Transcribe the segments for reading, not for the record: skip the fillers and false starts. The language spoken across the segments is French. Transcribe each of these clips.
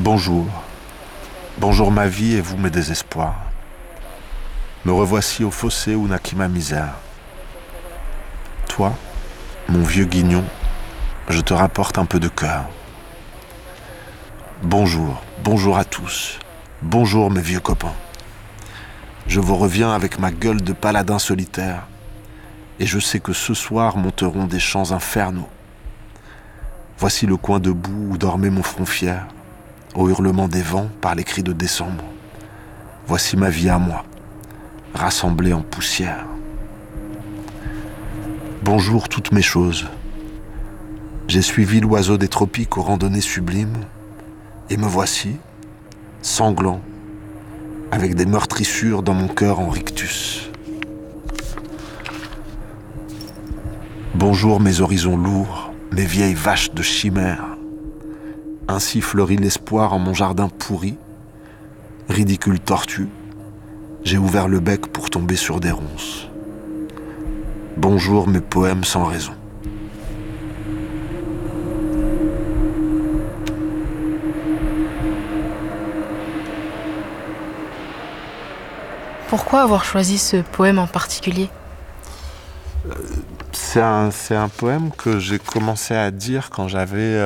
Bonjour, bonjour ma vie et vous mes désespoirs. Me revoici au fossé où naquit ma misère. Toi, mon vieux guignon, je te rapporte un peu de cœur. Bonjour, bonjour à tous. Bonjour mes vieux copains. Je vous reviens avec ma gueule de paladin solitaire. Et je sais que ce soir monteront des chants infernaux. Voici le coin de boue où dormait mon front fier, au hurlement des vents par les cris de décembre. Voici ma vie à moi, rassemblée en poussière. Bonjour toutes mes choses. J'ai suivi l'oiseau des tropiques aux randonnées sublimes, et me voici, sanglant, avec des meurtrissures dans mon cœur en rictus. Bonjour mes horizons lourds, mes vieilles vaches de chimère. Ainsi fleurit l'espoir en mon jardin pourri. Ridicule tortue, j'ai ouvert le bec pour tomber sur des ronces. Bonjour mes poèmes sans raison. Pourquoi avoir choisi ce poème en particulier ? C'est un poème que j'ai commencé à dire quand j'avais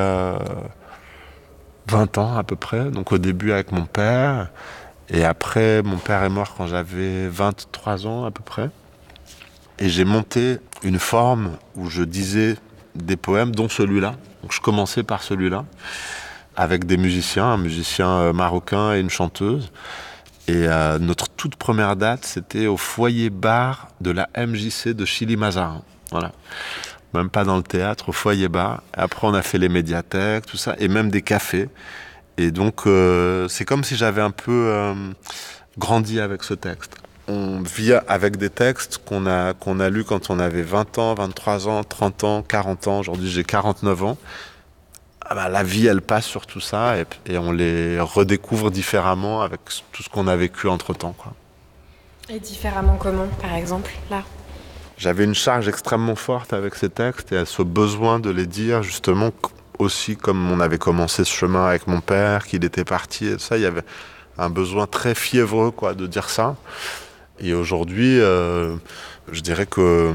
20 ans à peu près. Donc au début avec mon père. Et après, mon père est mort quand j'avais 23 ans à peu près. Et j'ai monté une forme où je disais des poèmes, dont celui-là. Donc je commençais par celui-là, avec des musiciens, un musicien marocain et une chanteuse. Et notre toute première date, c'était au foyer bar de la MJC de Chili-Mazarin. Voilà. Même pas dans le théâtre, au foyer bar. Après, on a fait les médiathèques, tout ça, et même des cafés. Et donc, c'est comme si j'avais un peu grandi avec ce texte. On vit avec des textes qu'on a lus quand on avait 20 ans, 23 ans, 30 ans, 40 ans. Aujourd'hui, j'ai 49 ans. Ah bah, la vie, elle passe sur tout ça et on les redécouvre différemment avec tout ce qu'on a vécu entre-temps, quoi. Et différemment comment, par exemple, là ? J'avais une charge extrêmement forte avec ces textes et ce besoin de les dire, justement, aussi comme on avait commencé ce chemin avec mon père, qu'il était parti et tout ça, il y avait un besoin très fiévreux, quoi, de dire ça. Et aujourd'hui, je dirais que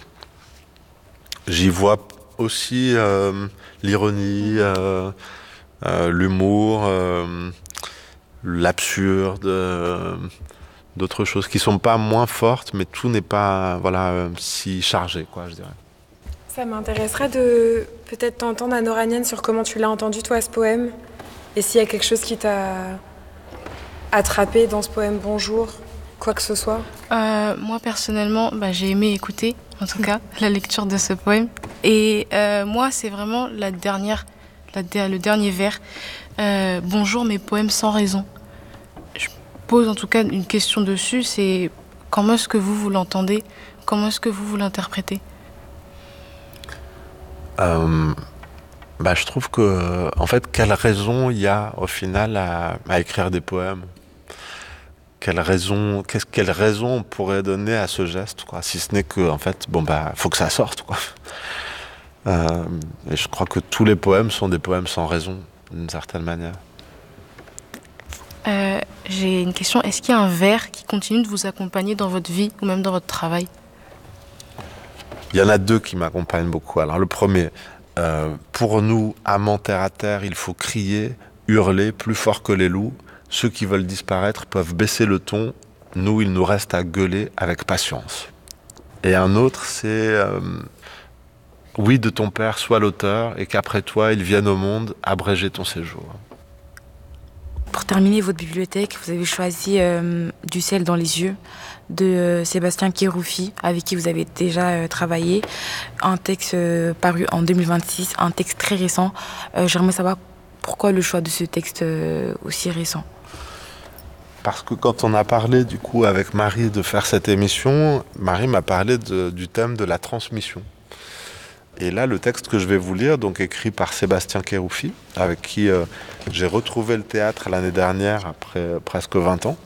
j'y vois aussi l'ironie, l'humour, l'absurde, d'autres choses qui sont pas moins fortes, mais tout n'est pas si chargé, quoi, je dirais. Ça m'intéresserait de peut-être t'entendre, Anora Niane, sur comment tu l'as entendu, toi, ce poème. Et s'il y a quelque chose qui t'a attrapé dans ce poème Bonjour, quoi que ce soit. Moi, personnellement, j'ai aimé écouter, en tout cas, la lecture de ce poème. Et moi, c'est vraiment le dernier vers. Bonjour, mes poèmes sans raison. Je pose en tout cas une question dessus, c'est comment est-ce que vous l'entendez ? Comment est-ce que vous l'interprétez ? Je trouve que, en fait, quelle raison il y a au final à écrire des poèmes ? Quelle raison on pourrait donner à ce geste, quoi, si ce n'est que, en fait, faut que ça sorte, quoi. Et je crois que tous les poèmes sont des poèmes sans raison, d'une certaine manière. J'ai une question. Est-ce qu'il y a un vers qui continue de vous accompagner dans votre vie ou même dans votre travail ? Il y en a deux qui m'accompagnent beaucoup. Alors le premier, pour nous, amants terre à terre, il faut crier, hurler plus fort que les loups. Ceux qui veulent disparaître peuvent baisser le ton. Nous, il nous reste à gueuler avec patience. Et un autre, c'est oui, de ton père, sois l'auteur, et qu'après toi, il vienne au monde abréger ton séjour. Pour terminer votre bibliothèque, vous avez choisi Du ciel dans les yeux de Sébastien Kéroufi, avec qui vous avez déjà travaillé. Un texte paru en 2026, un texte très récent. J'aimerais savoir pourquoi le choix de ce texte aussi récent. Parce que quand on a parlé du coup avec Marie de faire cette émission, Marie m'a parlé du thème de la transmission. Et là, le texte que je vais vous lire, donc écrit par Sébastien Kéroufi, avec qui j'ai retrouvé le théâtre l'année dernière, après presque 20 ans.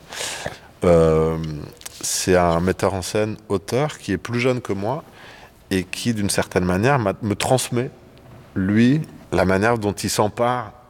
C'est un metteur en scène, auteur, qui est plus jeune que moi, et qui, d'une certaine manière, me transmet, lui, la manière dont il s'empare